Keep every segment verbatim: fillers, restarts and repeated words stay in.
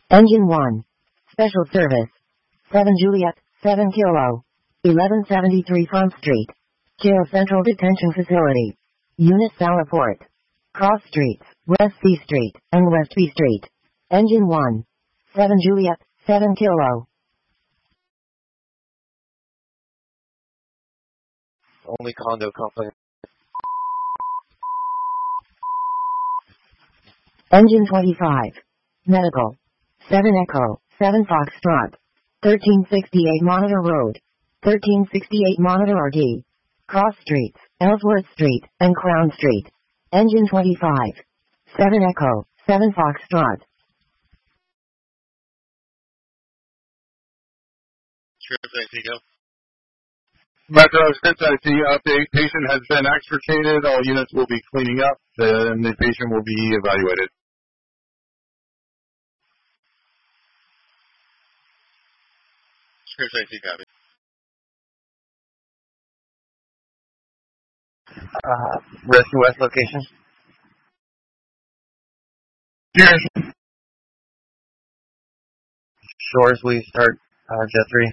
Engine one. Special service. seven Juliet, seven Kilo. eleven seventy-three Front Street. Jail Central Detention Facility. Unit Salaport. Cross Streets, West C Street, and West B Street. Engine one. seven Juliet, seven Kilo. Only condo company. Engine twenty-five. Medical. seven Echo, seven Foxtrot. thirteen sixty-eight Monitor Road. thirteen sixty-eight Monitor R D. Cross Streets, Ellsworth Street, and Crown Street. Engine twenty-five. seven Echo, seven Foxtrot. Scripps I C go. Metro Scripps I C update. Patient has been extricated. All units will be cleaning up, and the patient will be evaluated. Scripps I C copy. Uh, Rescue West location. Cheers. Shores, we start uh, Jet three.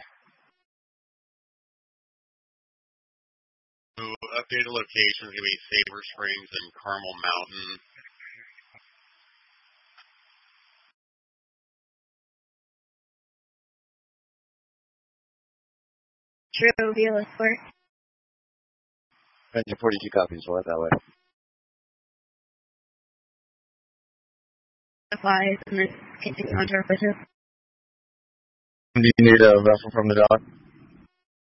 So updated location is going to be Sabre Springs and Carmel Mountain. True, Viola Square. Engine forty-two copies, we'll head that way. Supplies and then continue on to our visit. Do you need a vessel from the dock?